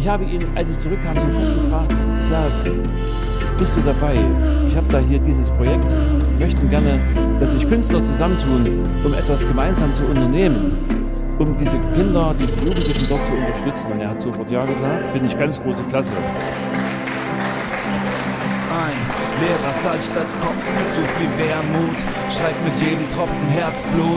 Ich habe ihn, als ich zurückkam, sofort gefragt, ich sage, bist du dabei? Ich habe da hier dieses Projekt, wir möchten gerne, dass sich Künstler zusammentun, um etwas gemeinsam zu unternehmen, um diese Kinder, diese Jugendlichen dort zu unterstützen. Und er hat sofort ja gesagt, finde ich ganz große Klasse. Ein leerer Salz statt Kopf, zu viel Wermut, schreibt mit jedem Tropfen Herzblut.